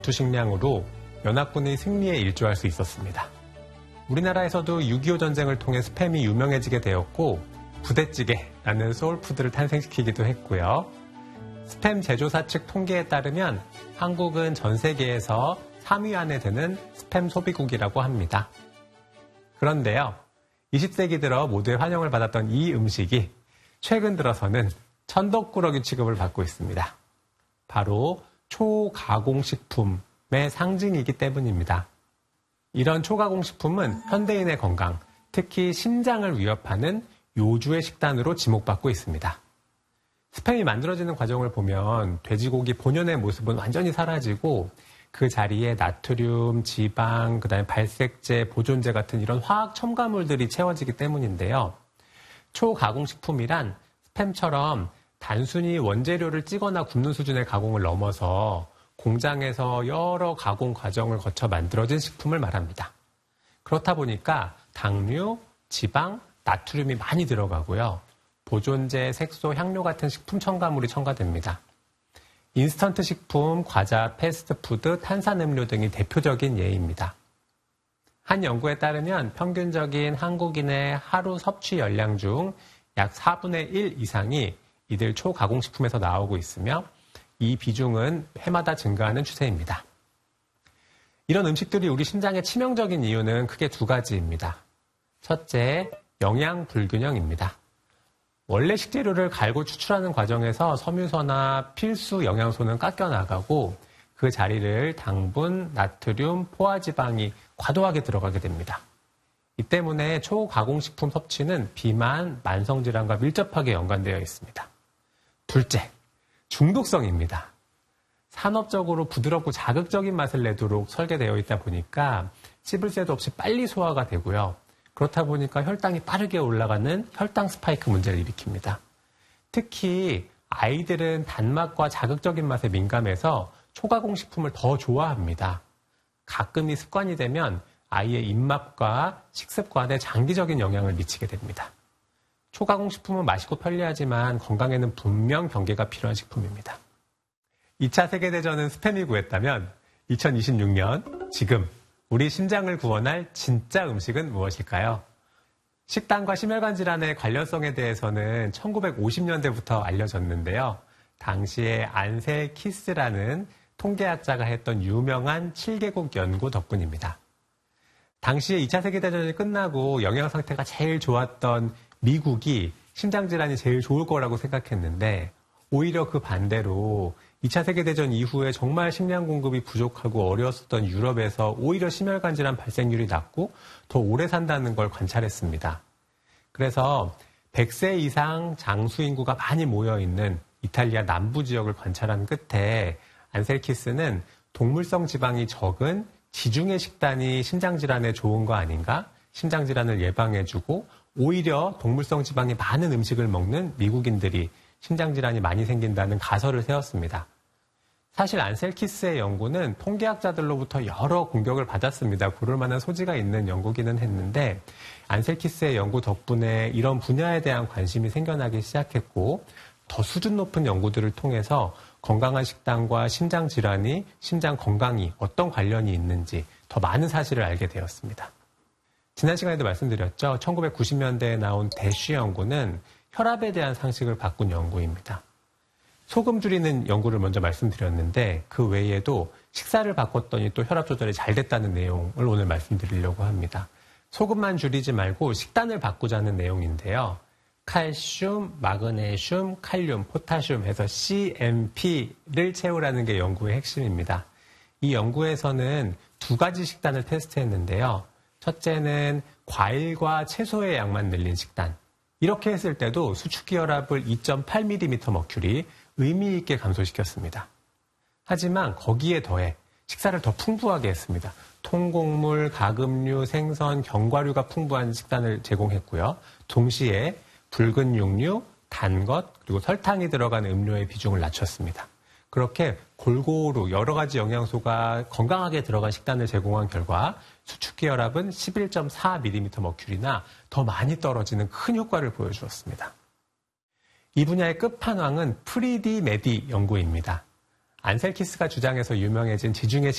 식량으로 연합군의 승리에 일조할 수 있었습니다. 우리나라에서도 6.25 전쟁을 통해 스팸이 유명해지게 되었고 부대찌개라는 소울푸드를 탄생시키기도 했고요. 스팸 제조사 측 통계에 따르면 한국은 전 세계에서 3위 안에 드는 스팸 소비국이라고 합니다. 그런데요, 20세기 들어 모두의 환영을 받았던 이 음식이 최근 들어서는 천덕꾸러기 취급을 받고 있습니다. 바로 초가공식품의 상징이기 때문입니다. 이런 초가공식품은 현대인의 건강, 특히 심장을 위협하는 요주의 식단으로 지목받고 있습니다. 스팸이 만들어지는 과정을 보면 돼지고기 본연의 모습은 완전히 사라지고 그 자리에 나트륨, 지방, 그다음에 발색제, 보존제 같은 이런 화학 첨가물들이 채워지기 때문인데요. 초가공식품이란 스팸처럼 단순히 원재료를 찌거나 굽는 수준의 가공을 넘어서 공장에서 여러 가공 과정을 거쳐 만들어진 식품을 말합니다. 그렇다 보니까 당류, 지방, 나트륨이 많이 들어가고요. 보존제, 색소, 향료 같은 식품 첨가물이 첨가됩니다. 인스턴트 식품, 과자, 패스트푸드, 탄산음료 등이 대표적인 예입니다. 한 연구에 따르면 평균적인 한국인의 하루 섭취 열량 중 약 4분의 1 이상이 이들 초가공식품에서 나오고 있으며 이 비중은 해마다 증가하는 추세입니다. 이런 음식들이 우리 심장에 치명적인 이유는 크게 두 가지입니다. 첫째, 영양 불균형입니다. 원래 식재료를 갈고 추출하는 과정에서 섬유소나 필수 영양소는 깎여나가고 그 자리를 당분, 나트륨, 포화지방이 과도하게 들어가게 됩니다. 이 때문에 초가공식품 섭취는 비만, 만성질환과 밀접하게 연관되어 있습니다. 둘째, 중독성입니다. 산업적으로 부드럽고 자극적인 맛을 내도록 설계되어 있다 보니까 씹을 새도 없이 빨리 소화가 되고요. 그렇다 보니까 혈당이 빠르게 올라가는 혈당 스파이크 문제를 일으킵니다. 특히 아이들은 단맛과 자극적인 맛에 민감해서 초가공식품을 더 좋아합니다. 가끔이 습관이 되면 아이의 입맛과 식습관에 장기적인 영향을 미치게 됩니다. 초가공식품은 맛있고 편리하지만 건강에는 분명 경계가 필요한 식품입니다. 2차 세계대전은 스팸이 구했다면 2026년 지금 우리 심장을 구원할 진짜 음식은 무엇일까요? 식단과 심혈관 질환의 관련성에 대해서는 1950년대부터 알려졌는데요. 당시에 안셀 키스라는 통계학자가 했던 유명한 7개국 연구 덕분입니다. 당시에 2차 세계대전이 끝나고 영양 상태가 제일 좋았던 미국이 심장질환이 제일 좋을 거라고 생각했는데 오히려 그 반대로 2차 세계대전 이후에 정말 식량 공급이 부족하고 어려웠던 유럽에서 오히려 심혈관 질환 발생률이 낮고 더 오래 산다는 걸 관찰했습니다. 그래서 100세 이상 장수 인구가 많이 모여있는 이탈리아 남부 지역을 관찰한 끝에 안셀키스는 동물성 지방이 적은 지중해 식단이 심장질환에 좋은 거 아닌가? 심장질환을 예방해주고 오히려 동물성 지방이 많은 음식을 먹는 미국인들이 심장질환이 많이 생긴다는 가설을 세웠습니다. 사실 안셀키스의 연구는 통계학자들로부터 여러 공격을 받았습니다. 고를 만한 소지가 있는 연구기는 했는데 안셀키스의 연구 덕분에 이런 분야에 대한 관심이 생겨나기 시작했고 더 수준 높은 연구들을 통해서 건강한 식단과 심장질환이 심장 건강이 어떤 관련이 있는지 더 많은 사실을 알게 되었습니다. 지난 시간에도 말씀드렸죠. 1990년대에 나온 대쉬 연구는 혈압에 대한 상식을 바꾼 연구입니다. 소금 줄이는 연구를 먼저 말씀드렸는데 그 외에도 식사를 바꿨더니 또 혈압 조절이 잘 됐다는 내용을 오늘 말씀드리려고 합니다. 소금만 줄이지 말고 식단을 바꾸자는 내용인데요. 칼슘, 마그네슘, 칼륨, 포타슘 해서 CMP를 채우라는 게 연구의 핵심입니다. 이 연구에서는 두 가지 식단을 테스트했는데요. 첫째는 과일과 채소의 양만 늘린 식단. 이렇게 했을 때도 수축기 혈압을 2.8mmHg 의미 있게 감소시켰습니다. 하지만 거기에 더해 식사를 더 풍부하게 했습니다. 통곡물, 가금류, 생선, 견과류가 풍부한 식단을 제공했고요. 동시에 붉은 육류, 단 것, 그리고 설탕이 들어간 음료의 비중을 낮췄습니다. 그렇게 골고루 여러 가지 영양소가 건강하게 들어간 식단을 제공한 결과 수축기 혈압은 11.4mmHg나 더 많이 떨어지는 큰 효과를 보여주었습니다. 이 분야의 끝판왕은 프리디 메디 연구입니다. 안셀키스가 주장해서 유명해진 지중해